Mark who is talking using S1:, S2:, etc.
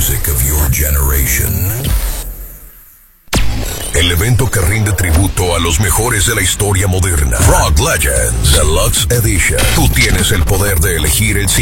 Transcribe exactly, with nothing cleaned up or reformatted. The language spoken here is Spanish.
S1: music of your generation. El evento que rinde tributo a los mejores de la historia moderna. Rock Legends Deluxe Edition. Tú tienes el poder de elegir el